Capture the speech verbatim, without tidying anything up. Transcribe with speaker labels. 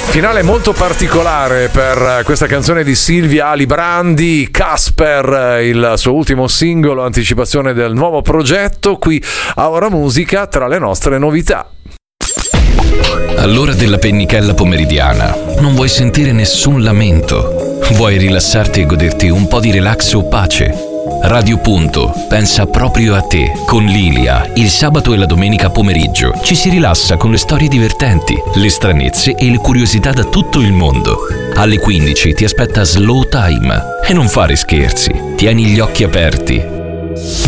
Speaker 1: Finale molto particolare per questa canzone di Silvia Alibrandi, Casper, il suo ultimo singolo, anticipazione del nuovo progetto, qui a Ora Musica, tra le nostre novità.
Speaker 2: All'ora della pennichella pomeridiana non vuoi sentire nessun lamento, vuoi rilassarti e goderti un po' di relax o pace. Radio Punto pensa proprio a te. Con Lilia, il sabato e la domenica pomeriggio ci si rilassa con le storie divertenti, le stranezze e le curiosità da tutto il mondo. Alle quindici ti aspetta Slow Time e non fare scherzi, tieni gli occhi aperti.